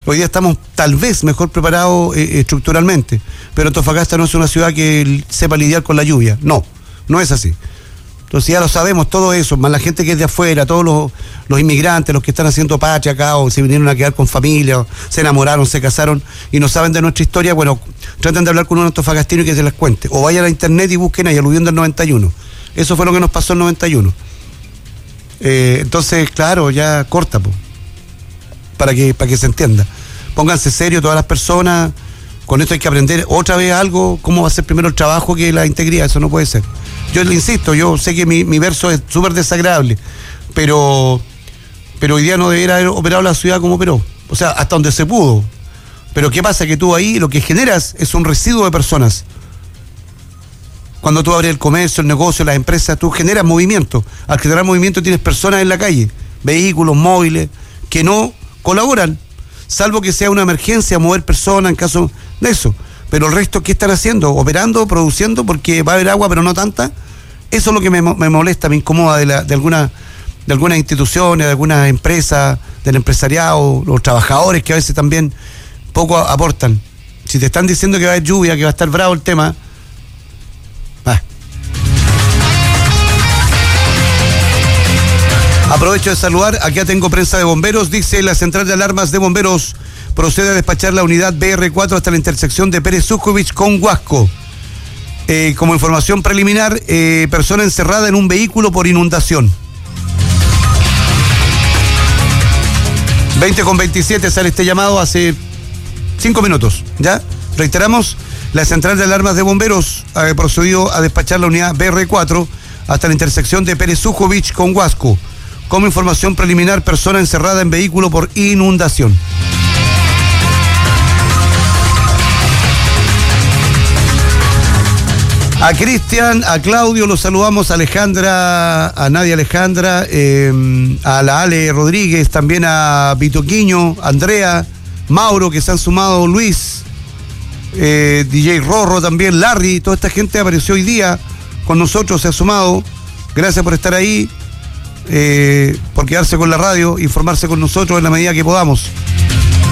Hoy día estamos tal vez mejor preparados estructuralmente, pero Antofagasta no es una ciudad que sepa lidiar con la lluvia. No es así. Entonces ya lo sabemos, todo eso, más la gente que es de afuera, todos los inmigrantes, los que están haciendo patria acá, o se vinieron a quedar con familia, o se enamoraron, se casaron y no saben de nuestra historia, bueno, traten de hablar con un antofagastino y que se les cuente. O vayan a internet y busquen ahí Aluvión del 91. Eso fue lo que nos pasó en el 91. Entonces, claro, ya corta, po, para que se entienda. Pónganse serio todas las personas. Con esto hay que aprender otra vez algo, cómo va a ser primero el trabajo que la integridad. Eso no puede ser. Yo le insisto, yo sé que mi verso es súper desagradable, pero hoy día no debiera haber operado la ciudad como operó. O sea, hasta donde se pudo. Pero ¿qué pasa? Que tú ahí lo que generas es un residuo de personas. Cuando tú abres el comercio, el negocio, las empresas, tú generas movimiento. Al generar movimiento tienes personas en la calle, vehículos, móviles, que no colaboran, salvo que sea una emergencia, mover personas en caso de eso. Pero el resto, ¿qué están haciendo? Operando, produciendo, porque va a haber agua, pero no tanta. Eso es lo que me molesta, me incomoda de algunas instituciones, de algunas empresas, del empresariado, los trabajadores que a veces también poco aportan. Si te están diciendo que va a haber lluvia, que va a estar bravo el tema, Aprovecho de saludar, acá tengo prensa de bomberos, dice la central de alarmas de bomberos procede a despachar la unidad BR4 hasta la intersección de Pérez Sujovic con Huasco. Como información preliminar, persona encerrada en un vehículo por inundación. 20:27 sale este llamado hace 5 minutos, ¿ya? Reiteramos, la central de alarmas de bomberos ha procedido a despachar la unidad BR4 hasta la intersección de Pérez Sujovic con Huasco. Como información preliminar, persona encerrada en vehículo por inundación. A Cristian, a Claudio, los saludamos, a Alejandra, a Nadia Alejandra, a la Ale Rodríguez, también a Vitoquiño, Andrea, Mauro, que se han sumado, Luis, DJ Rorro también, Larry, toda esta gente apareció hoy día con nosotros, se ha sumado. Gracias por estar ahí, por quedarse con la radio, informarse con nosotros en la medida que podamos.